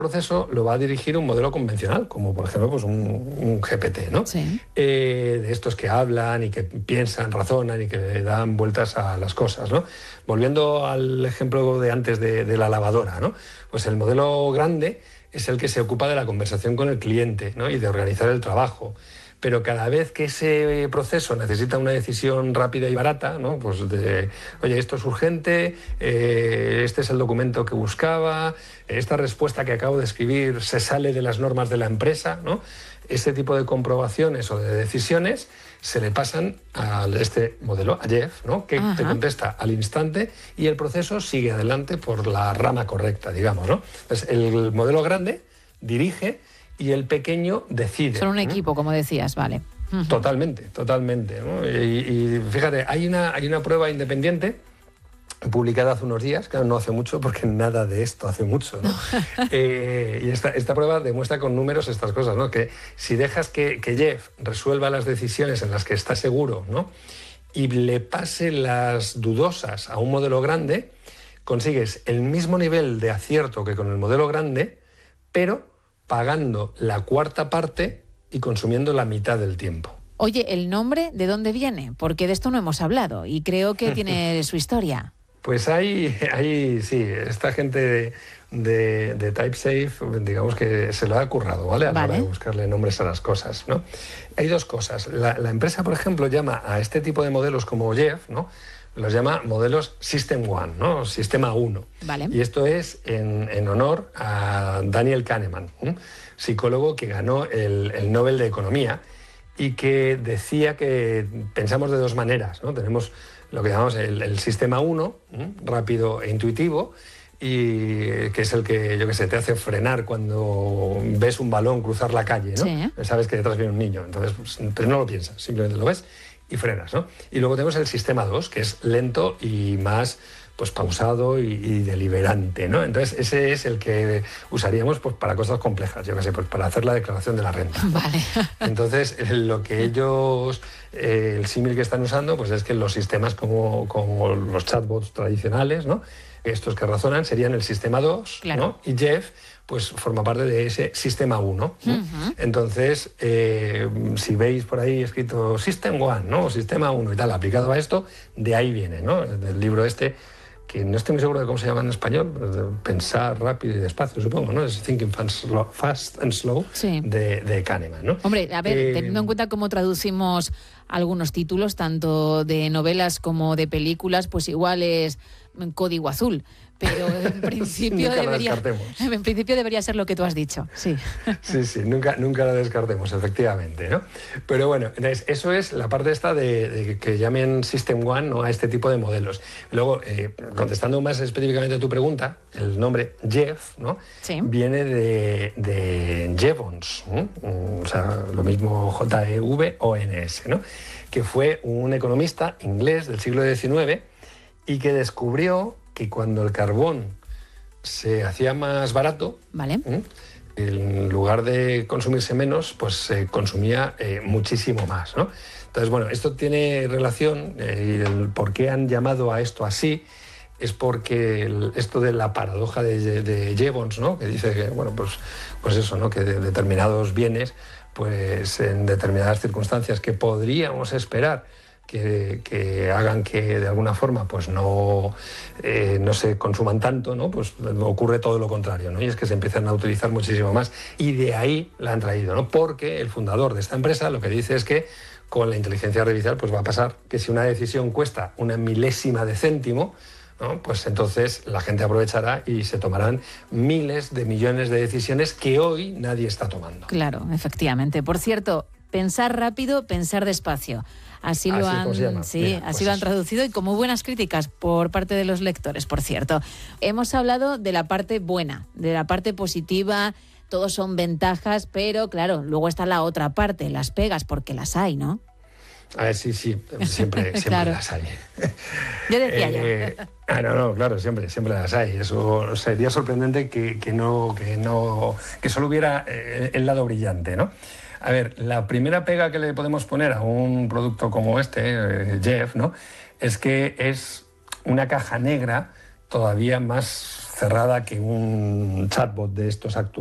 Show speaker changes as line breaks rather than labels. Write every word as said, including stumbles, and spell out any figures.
proceso lo va a dirigir un modelo convencional, como por ejemplo pues un, un G P T, ¿no?
Sí.
Eh, de estos que hablan y que piensan, razonan y que dan vueltas a las cosas, ¿no? Volviendo al ejemplo de antes de, de la lavadora, ¿no? Pues el modelo grande es el que se ocupa de la conversación con el cliente, ¿no? Y de organizar el trabajo. Pero cada vez que ese proceso necesita una decisión rápida y barata, ¿no? Pues de, oye, esto es urgente, eh, este es el documento que buscaba, esta respuesta que acabo de escribir se sale de las normas de la empresa, ¿no? Ese tipo de comprobaciones o de decisiones se le pasan a este modelo, a Jeff, ¿no? Que Ajá. te contesta al instante y el proceso sigue adelante por la rama correcta, digamos, ¿no? Entonces, el modelo grande dirige y el pequeño decide.
Son un
¿no?
equipo, como decías, vale. Uh-huh.
Totalmente, totalmente, ¿no? Y, y fíjate, hay una, hay una prueba independiente publicada hace unos días, claro, no hace mucho, porque nada de esto hace mucho, ¿no? eh, y esta, esta prueba demuestra con números estas cosas, ¿no? Que si dejas que, que Jeff resuelva las decisiones en las que está seguro, ¿no? Y le pase las dudosas a un modelo grande, consigues el mismo nivel de acierto que con el modelo grande, pero pagando la cuarta parte y consumiendo la mitad del tiempo.
Oye, ¿el nombre de dónde viene? Porque de esto no hemos hablado y creo que tiene su historia.
Pues hay, hay sí, esta gente de, de, de TypeSafe, digamos que se lo ha currado, ¿vale? A la hora de buscarle nombres a las cosas, ¿no? Hay dos cosas. La, la empresa, por ejemplo, llama a este tipo de modelos como Jeff, ¿no? Los llama modelos System One, ¿no? Sistema uno.
Vale.
Y esto es en, en honor a Daniel Kahneman, ¿eh? Psicólogo que ganó el, el Nobel de Economía y que decía que pensamos de dos maneras, ¿no? Tenemos lo que llamamos el, el sistema uno, ¿eh? Rápido e intuitivo, y que es el que, yo qué sé, te hace frenar cuando ves un balón cruzar la calle, ¿no?
Sí.
Sabes que detrás viene un niño, entonces pues, pero no lo piensas, simplemente lo ves y frenas, ¿no? Y luego tenemos el sistema dos, que es lento y más pues pausado y, y deliberante, ¿no? Entonces ese es el que usaríamos pues para cosas complejas, yo qué sé, pues para hacer la declaración de la renta.
Vale.
Entonces lo que ellos, eh, el símil que están usando, pues es que los sistemas como, como los chatbots tradicionales, ¿no? Estos que razonan serían el sistema dos, claro. ¿no? Y Jeff pues forma parte de ese sistema uno. ¿no? Uh-huh. Entonces, eh, si veis por ahí escrito System One, ¿no? O sistema uno y tal, aplicado a esto, de ahí viene, ¿no? Del libro este, que no estoy muy seguro de cómo se llama en español, pensar rápido y despacio, supongo, ¿no? Es Thinking Fast and Slow,
sí.
de, de Kahneman, ¿no?
Hombre, a ver,
eh,
teniendo en cuenta cómo traducimos algunos títulos, tanto de novelas como de películas, pues igual es Código Azul. Pero en principio debería en principio debería ser lo que tú has dicho, sí.
Sí, sí, nunca, nunca lo descartemos, efectivamente, ¿no? Pero bueno, eso es la parte esta de, de que llamen System One, ¿no? A este tipo de modelos. Luego, eh, contestando más específicamente a tu pregunta, el nombre Jeff, ¿no?
Sí.
Viene de, de Jevons, ¿no? O sea, lo mismo J E V O N S, ¿no? Que fue un economista inglés del siglo diecinueve y que descubrió que cuando el carbón se hacía más barato,
vale.
¿eh? En lugar de consumirse menos, pues se consumía eh, muchísimo más, ¿no? Entonces, bueno, esto tiene relación, eh, y el por qué han llamado a esto así es porque el, esto de la paradoja de, de Jevons, ¿no? Que dice que, bueno, pues, pues eso, ¿no? Que de determinados bienes, pues en determinadas circunstancias que podríamos esperar Que, que hagan que de alguna forma pues no, eh, no se consuman tanto, ¿no? Pues ocurre todo lo contrario, ¿no? Y es que se empiezan a utilizar muchísimo más y de ahí la han traído, ¿no? Porque el fundador de esta empresa lo que dice es que con la inteligencia artificial pues va a pasar que si una decisión cuesta una milésima de céntimo, ¿no? Pues entonces la gente aprovechará y se tomarán miles de millones de decisiones que hoy nadie está tomando.
Claro, efectivamente. Por cierto, pensar rápido, pensar despacio. Así lo han, sí, Mira, así pues lo han traducido y con muy buenas críticas por parte de los lectores, por cierto. Hemos hablado de la parte buena, de la parte positiva, todos son ventajas, pero claro, luego está la otra parte, las pegas, porque las hay, ¿no?
A ver, sí, sí, siempre, siempre claro. las hay.
Yo decía
eh,
yo.
Ah, no, no, claro, siempre, siempre las hay. Eso sería sorprendente que, que no, que no, que solo hubiera eh, el lado brillante, ¿no? A ver, la primera pega que le podemos poner a un producto como este, eh, Jeff, ¿no? Es que es una caja negra todavía más cerrada que un chatbot de estos actuales.